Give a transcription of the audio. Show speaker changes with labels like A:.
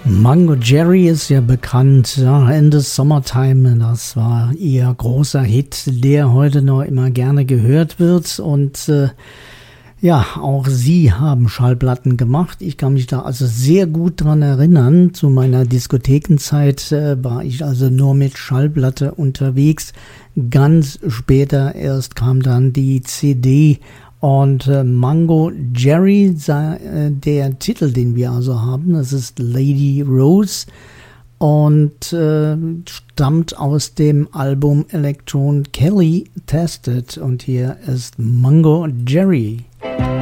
A: Mango Jerry ist ja bekannt, ja, Ende Summertime, das war ihr großer Hit, der heute noch immer gerne gehört wird und ja, auch sie haben Schallplatten gemacht. Ich kann mich da also sehr gut dran erinnern. Zu meiner Diskothekenzeit war ich also nur mit Schallplatte unterwegs. Ganz später erst kam dann die CD. Und Mango Jerry, der Titel, den wir also haben, das ist Lady Rose und stammt aus dem Album Electron Kelly Tested. Und hier ist Mango Jerry.